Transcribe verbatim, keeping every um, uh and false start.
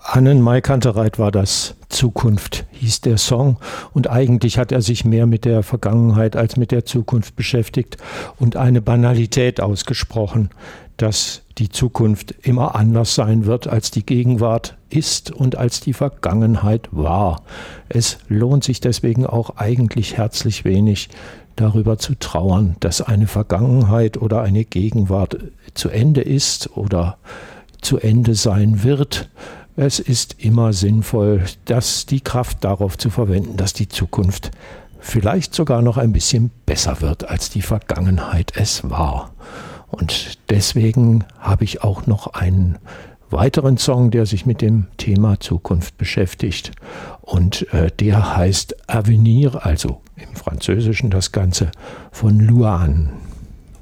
Annenmai Kantereit war das. Zukunft hieß der Song, und eigentlich hat er sich mehr mit der Vergangenheit als mit der Zukunft beschäftigt und eine Banalität ausgesprochen, dass die Zukunft immer anders sein wird, als die Gegenwart ist und als die Vergangenheit war. Es lohnt sich deswegen auch eigentlich herzlich wenig, darüber zu trauern, dass eine Vergangenheit oder eine Gegenwart zu Ende ist oder zu Ende sein wird. Es ist immer sinnvoll, dass die Kraft darauf zu verwenden, dass die Zukunft vielleicht sogar noch ein bisschen besser wird, als die Vergangenheit es war. Und deswegen habe ich auch noch einen weiteren Song, der sich mit dem Thema Zukunft beschäftigt. Und äh, der heißt Avenir, also im Französischen das Ganze, von Luan.